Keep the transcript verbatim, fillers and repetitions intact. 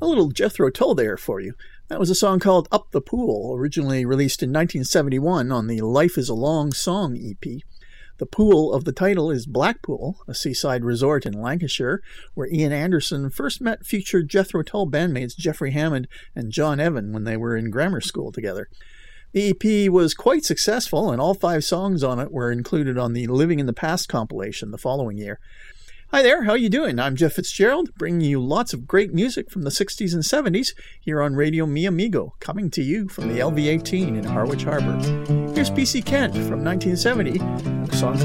little Jethro Tull there for you. That was a song called Up the Pool, originally released in nineteen seventy-one on the Life is a Long Song E P. The pool of the title is Blackpool, a seaside resort in Lancashire, where Ian Anderson first met future Jethro Tull bandmates Jeffrey Hammond and John Evan when they were in grammar school together. The E P was quite successful, and all five songs on it were included on the Living in the Past compilation the following year. Hi there, how you doing? I'm Jeff Fitzgerald, bringing you lots of great music from the sixties and seventies here on Radio Mi Amigo, coming to you from the L V eighteen in Harwich Harbour. Here's P C Kent from nineteen seventy, a song